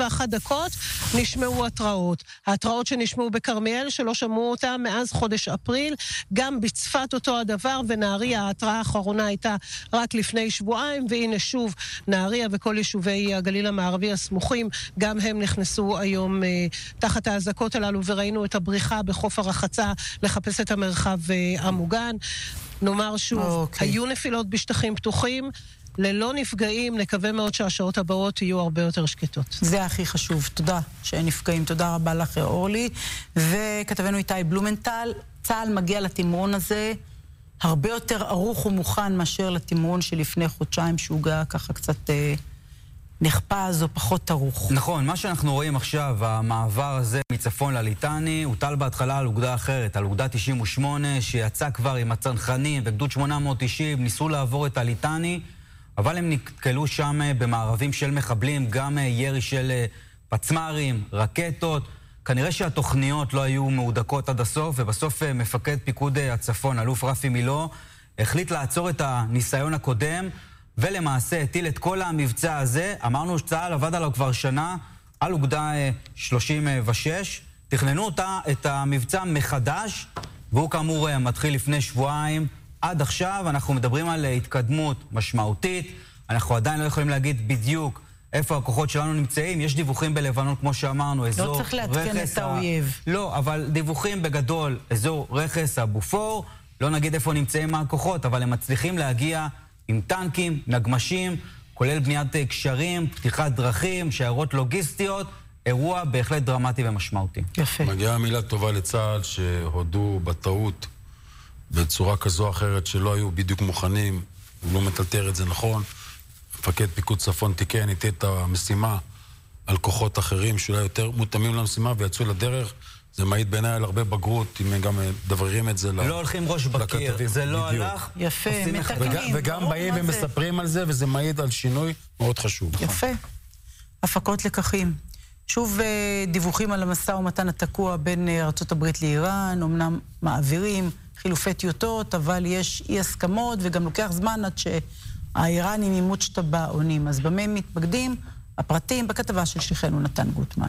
ל-41 דקות נשמעו התראות. ההתראות שנשמעו בכרמיאל שלא שמעו אותם מאז חודש אפריל, גם בצפת אותו הדבר, ונהריה ההתראה האחרונה הייתה רק לפני שבועיים, והנה שוב נהריה וכל יישובי הגליל המערבי הסמוכים, גם הם נכנסו היום תחת האזעקות הללו, וראינו את הבריחה בחוף הרחצה לחפש את המרחב המוגן. נאמר שוב, היו נפילות בשטחים פתוחים, ללא נפגעים, נקווה מאוד שהשעות הבאות יהיו הרבה יותר שקטות. זה הכי חשוב, תודה שאין נפגעים, תודה רבה לך אורלי. וכתבנו איתי בלומנטל, צה"ל מגיע לתמרון הזה הרבה יותר ערוך ומוכן מאשר לתמרון שלפני חודשיים, שהוא גאה ככה קצת נחפז או פחות ערוך. נכון, מה שאנחנו רואים עכשיו, המעבר הזה מצפון לליטני, הוטל בהתחלה על אוגדה אחרת, על אוגדה 98, שיצא כבר עם הצנחנים וגדוד 890, ניסו לעבור את הליטני, אבל הם נתקלו שם במערבים של מחבלים, גם ירי של פצמרים, רקטות. כנראה שהתוכניות לא היו מעודקות עד הסוף, ובסוף מפקד פיקוד הצפון, אלוף רפי מילו, החליט לעצור את הניסיון הקודם, ולמעשה הטיל את כל המבצע הזה. אמרנו שצה"ל עבד עליו כבר שנה, על אוגדה 36, תכננו את המבצע מחדש, והוא כאמור מתחיל לפני שבועיים. עד עכשיו אנחנו מדברים על התקדמות משמעותית, אנחנו עדיין לא יכולים להגיד בדיוק איפה הכוחות שלנו נמצאים. יש דיווחים בלבנון, כמו שאמרנו, אזור לא צריך לעדכן את האויב. לא, אבל דיווחים בגדול, אזור רכס הבופור, לא נגיד איפה נמצאים הכוחות, אבל הם מצליחים להגיע עם טנקים, נגמשים, כולל בניית קשרים, פתיחת דרכים, שיירות לוגיסטיות, אירוע בהחלט דרמטי ומשמעותי. יפה. מגיעה מילה טובה לצה"ל שהודו בטעות בצורה כזו או אחרת שלא היו בדיוק מוכנים, הוא לא מטלטר את זה נכון. מפקד פיקוד צפון תיקן איתי את המשימה על כוחות אחרים שאולי יותר מותאמים למשימה ויצאו לדרך. זה מעיד בעיניי על הרבה בגרות, אם גם דברים את זה לא הולכים ראש בקיר, זה לא הלך. יפה, מתקנים. וגם באים ומספרים על זה, וזה מעיד על שינוי מאוד חשוב. יפה. הפקות לקחים. שוב דיווחים על המשא ומתן התקוע בין ארצות הברית לאיראן, אמנם מעבירים חילופי טיוטות, אבל יש אי הסכמות, וגם לוקח זמן עד שהאיראנים אימות שטבע עונים. אז במה מתמקדים? הפרטים בכתבה של שליחנו נתן גוטמן.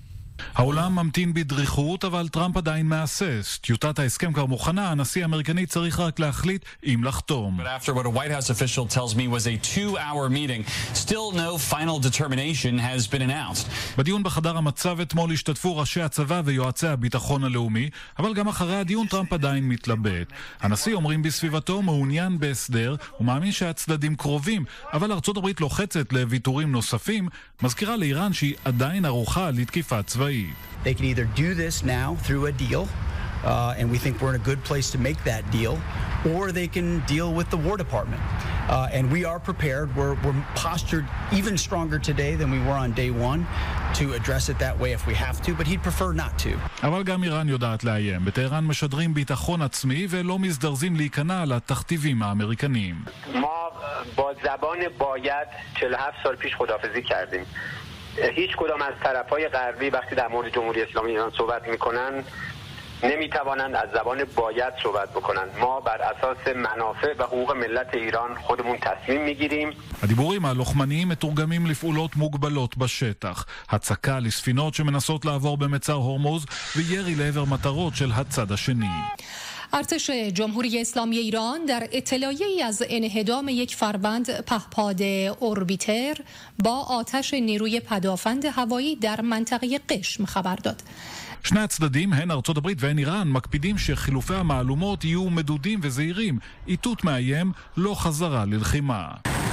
העולם ממתין בדריכות, אבל טראמפ עדיין מאסס. טיוטת ההסכם כבר מוכנה, הנשיא האמריקני צריך רק להחליט אם לחתום. But after what a White House official tells me was a 2-hour meeting, still no final determination has been announced. בדיון בחדר המצב אתמול השתתפו ראשי הצבא ויועצי הביטחון הלאומי, אבל גם אחרי הדיון טראמפ עדיין מתלבט. הנשיא, אומרים בסביבתו, מעוניין בהסדר, הוא מאמין שהצדדים קרובים, אבל ארצות הברית לוחצת לוויתורים נוספים, מזכירה לאיראן שהיא עדיין ערוכה לתקיפה צבאית. They can either do this now through a deal, and we think we're in a good place to make that deal, or they can deal with the War Department. And we are prepared. We're postured even stronger today than we were on day one to address it that way if we have to, but he'd prefer not to. אבל גם איראן יודעת לאיים. בטהרן משדרים ביטחון עצמי ולא מזדרזים להיכנע לתכתיבים האמריקניים. ما با زبان باید 47 سال پیش خداحافظی کردیم. هیچ کدام از طرف‌های غربی وقتی در مورد جمهوری اسلامی ایران صحبت می‌کنن نمی‌توانند از زبان باید صحبت بکنند. ما بر اساس منافع و حقوق ملت ایران خودمون تصمیم می‌گیریم. הדיבורים הלוחמניים מתורגמים לפעולות מוגבלות בשטח, הצקה לספינות שמנסות לעבור במצר הורמוז וירי לעבר מטרות של הצד השני. ارتش جمهوری اسلامی ایران در اطلاعیه‌ای از انهدام یک فروند پهپاد اوربیتر با آتش نیروی پدافند هوایی در منطقه قشم خبر داد. שני הצדדים, הן ארצות הברית והן איראן, מקפידים שחילופי המעלומות יהיו מדודים וזהירים. איתות מאיים, לא חזרה ללחימה.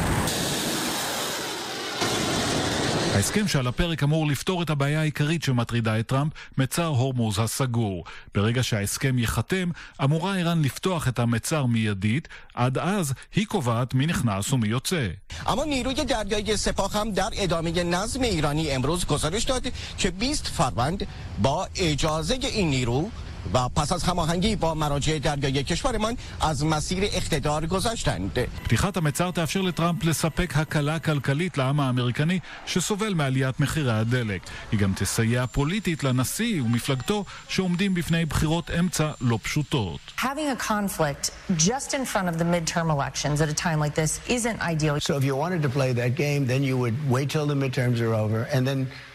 ההסכם שעל הפרק אמור לפתור את הבעיה העיקרית שמטרידה את טראמפ, מצר הורמוז הסגור. ברגע שההסכם ייחתם, אמורה איראן לפתוח את המצר מיידית, עד אז היא קובעת מי נכנס ומי יוצא. اما نیروی دریایی سپاه هم در ادامه نظم ایرانی امروز گزارش داد که 20 فروند با اجازه این نیرو و پس از هماهنگی با مراجع دریایی کشورمان از مسیر اقتدار گذشتند. פתיחת המצר תאפשר לטראמפ לספק הקלה כלכלית לעם האמריקני שסובל מעליית מחירי הדלק. היא גם תסייע פוליטית לנשיא ומפלגתו שעומדים בפני בחירות אמצע לא פשוטות. Having a conflict just in front of the midterm elections at a time like this isn't ideal. So if you wanted to play that game, then you would wait till the midterms are over and then